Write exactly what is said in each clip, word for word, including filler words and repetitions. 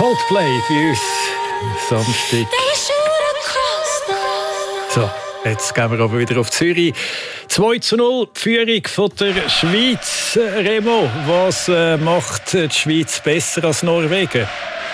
Coldplay für uns Samstag. So, jetzt gehen wir aber wieder auf Zürich. zwei zu null, die Führung von der Schweiz. Remo, was äh, macht die Schweiz besser als Norwegen?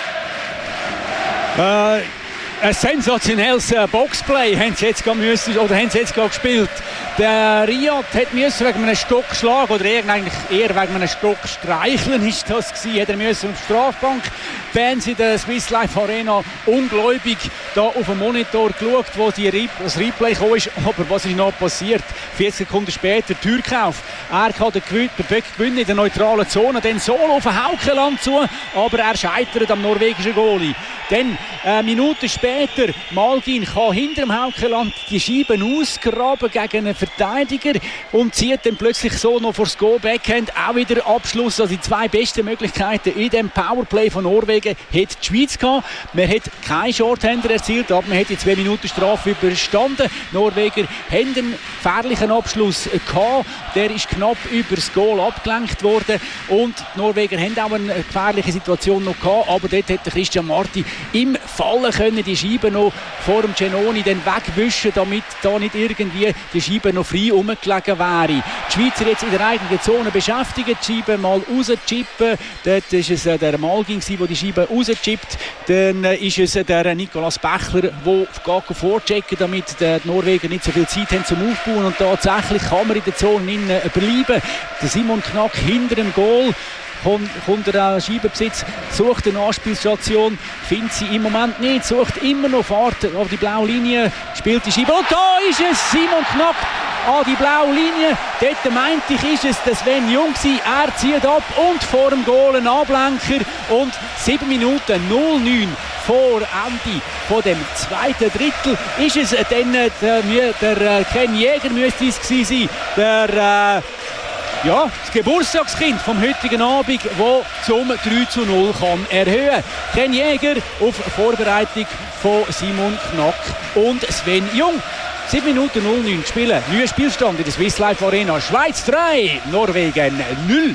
Äh, ein sensationelles äh, Boxplay haben sie jetzt müssen, oder haben sie jetzt gespielt. Der Riyad hat müssen wegen einem Stock schlagen oder eigentlich eher wegen einem Stock streicheln ist das gewesen. Hat er müssen auf die Strafbank. Die Fans in der Swiss Life Arena ungläubig da auf den Monitor geschaut, wo die Re- das Replay gekommen ist. Aber was ist noch passiert? vierzig Sekunden später Türkauf. Er kann den Gewinn, perfekt gewinnen in der neutralen Zone. Dann solo auf Haukeland zu, aber er scheitert am norwegischen Goalie. Dann eine Minute später Malgin kann hinter dem Haukeland die Scheiben ausgraben gegen einen Verteidiger und zieht dann plötzlich so noch vor das Goal-Backhand. Auch wieder Abschluss. Also die zwei besten Möglichkeiten in dem Powerplay von Norwegen hat die Schweiz gehabt. Man hat keinen Shorthander erzielt, aber man hat die zwei Minuten Strafe überstanden. Die Norweger haben einen gefährlichen Abschluss gehabt. Der ist knapp über das Goal abgelenkt worden und die Norweger haben auch eine gefährliche Situation noch gehabt, aber dort hätte Christian Marti im Fallen können die Scheibe noch vor dem Genoni dann wegwischen, damit da nicht irgendwie die Scheibe noch frei rumgelegen wäre. Die Schweizer jetzt in der eigenen Zone beschäftigen, die Scheibe mal rauschippen. Dort war es der Malgin, der die Scheibe rauschippt. Dann ist es der Nicolas Bechler, der vorchecken, damit die Norweger nicht so viel Zeit haben zum Aufbauen. Und tatsächlich kann man in der Zone bleiben. Der Simon Knack hinter dem Goal. Kommt er an Scheibenbesitz, sucht eine Anspielstation, findet sie im Moment nicht, sucht immer noch Fahrt auf die blaue Linie, spielt die Scheibe und da ist es, Simon Knapp an die blaue Linie. Dort meinte ich, ist es der Sven Jung gewesen. Er zieht ab und vor dem Goal ein Ablenker und sieben Minuten null neun vor Ende von dem zweiten Drittel ist es dann der, der Ken Jäger müsste es gewesen sein, der äh, Ja, das Geburtstagskind vom heutigen Abend, das zum drei zu null kann erhöhen. Ken Jäger auf Vorbereitung von Simon Knack und Sven Jung. sieben Minuten null neun spielen. Neuer Spielstand in der Swiss Life Arena. Schweiz drei, Norwegen null.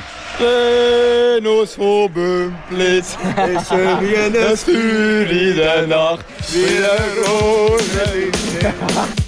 Venus von Bümplitz, es wie ein Feuer in der Nacht, wie eine Rose.